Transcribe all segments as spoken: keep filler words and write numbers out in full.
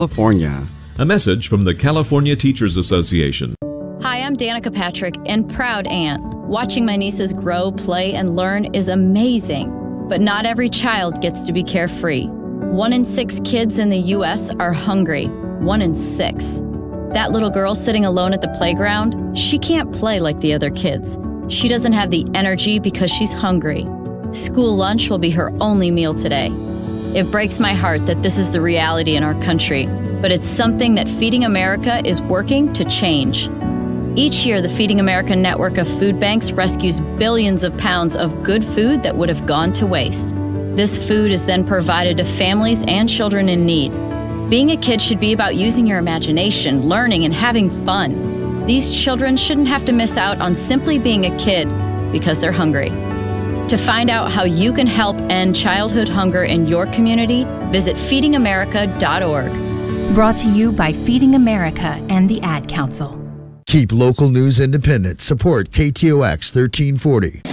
California. A message from the California Teachers Association. Hi, I'm Danica Patrick and proud aunt. Watching my nieces grow, play, and learn is amazing. But not every child gets to be carefree. One in six kids in the U S are hungry. One in six. That little girl sitting alone at the playground, she can't play like the other kids. She doesn't have the energy because she's hungry. School lunch will be her only meal today. It breaks my heart that this is the reality in our country, but it's something that Feeding America is working to change. Each year, the Feeding America network of food banks rescues billions of pounds of good food that would have gone to waste. This food is then provided to families and children in need. Being a kid should be about using your imagination, learning, and having fun. These children shouldn't have to miss out on simply being a kid because they're hungry. To find out how you can help end childhood hunger in your community, visit feeding america dot org. Brought to you by Feeding America and the Ad Council. Keep local news independent. Support K T O X thirteen forty.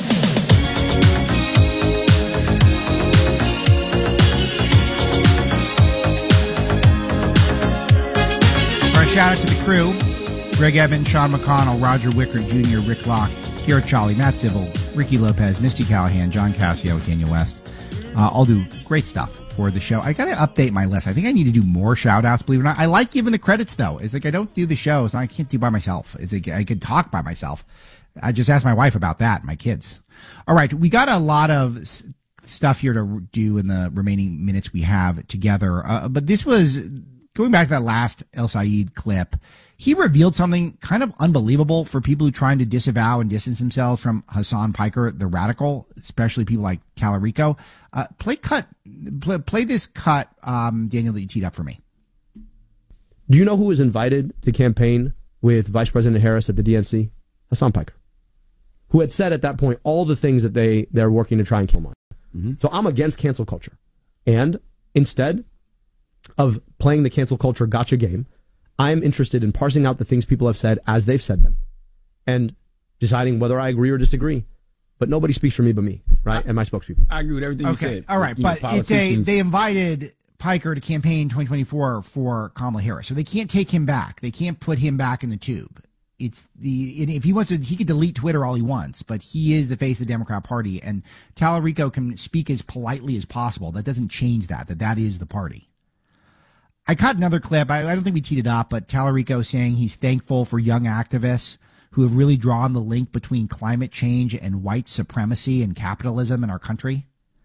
Our shout out to the crew: Greg Evans, Sean McConnell, Roger Wicker Junior, Rick Locke, Kira Chali, Matt Zibel, Ricky Lopez, Misty Callahan, John Cassio, Kenya West. Uh, all do great stuff for the show. I got to update my list. I think I need to do more shout outs, believe it or not. I like giving the credits, though. It's like I don't do the shows. I can't do by myself. It's like I could talk by myself. I just asked my wife about that, my kids. All right. We got a lot of s- stuff here to do in the remaining minutes we have together. Uh, but this was going back to that last El Sayed clip. He revealed something kind of unbelievable for people who are trying to disavow and distance themselves from Hassan Piker, the radical, especially people like Calarico. Uh, play cut, play, play this cut, um, Daniel, that you teed up for me. Do you know who was invited to campaign with Vice President Harris at the D N C? Hassan Piker, who had said at that point all the things that they, they're working to try and kill him on. Mm-hmm. So I'm against cancel culture. And instead of playing the cancel culture gotcha game, I'm interested in parsing out the things people have said as they've said them and deciding whether I agree or disagree. But nobody speaks for me but me, right? And my spokespeople. I agree with everything okay. you said. All right, you but know, it's a they invited Piker to campaign twenty twenty-four for Kamala Harris, so they can't take him back. They can't put him back in the tube. It's the if he wants to, he could delete Twitter all he wants, but he is the face of the Democrat Party, and Talarico can speak as politely as possible. That doesn't change that. That that is the party. I caught another clip. I, I don't think we teed it up, but Talarico saying he's thankful for young activists who have really drawn the link between climate change and white supremacy and capitalism in our country.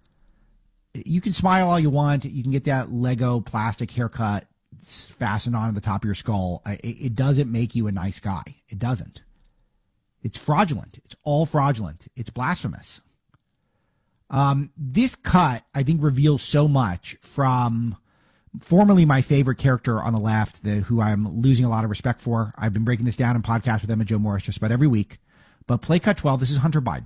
You can smile all you want. You can get that Lego plastic haircut fastened on the top of your skull. It, it doesn't make you a nice guy. It doesn't. It's fraudulent. It's all fraudulent. It's blasphemous. Um, this cut, I think, reveals so much from formerly my favorite character on the left, the, who I'm losing a lot of respect for. I've been breaking this down in podcasts with Emma Jo Morris just about every week. But play cut twelve, this is Hunter Biden.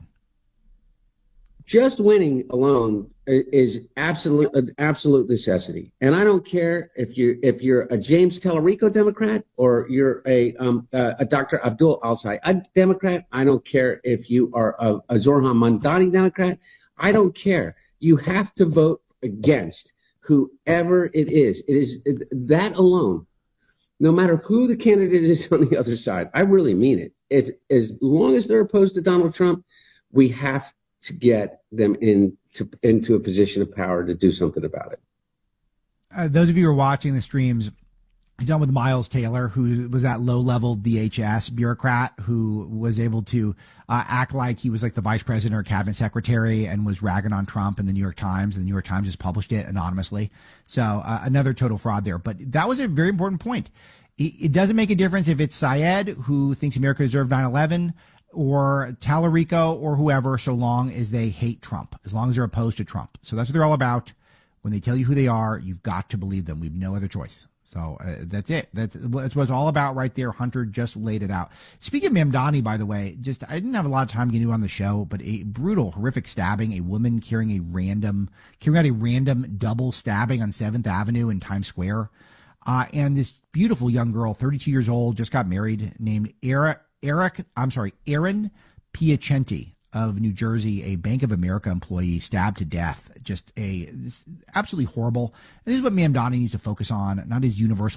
Just winning alone is absolute an absolute necessity, and I don't care if you if you're a James Talarico Democrat or you're a um, uh, a Doctor Abdul Al-Sayed Democrat. I don't care if you are a, a Zorhan Mandani Democrat. I don't care. You have to vote against whoever it is. It is it, that alone, no matter who the candidate is on the other side. I really mean it. It as long as they're opposed to Donald Trump, we have to get them into into a position of power to do something about it. Uh, those of you who are watching the streams, he's on with Miles Taylor, who was that low-level D H S bureaucrat who was able to uh, act like he was like the vice president or cabinet secretary and was ragging on Trump in the New York Times, and the New York Times just published it anonymously. So uh, another total fraud there. But that was a very important point. It, it doesn't make a difference if it's Syed, who thinks America deserved nine eleven, or Talarico or whoever, so long as they hate Trump, as long as they're opposed to Trump. So that's what they're all about. When they tell you who they are, you've got to believe them. We have no other choice. So uh, that's it. That's, that's what it's all about right there. Hunter just laid it out. Speaking of Mamdani, by the way, just I didn't have a lot of time getting on the show, but a brutal, horrific stabbing, a woman carrying a random, carrying out a random double stabbing on seventh Avenue in Times Square. Uh, and this beautiful young girl, thirty-two years old, just got married, named Eric, Eric, I'm sorry, Erin Piacenti. of New Jersey, a Bank of America employee stabbed to death. Just a absolutely horrible. And this is what Mamdani needs to focus on, not his universal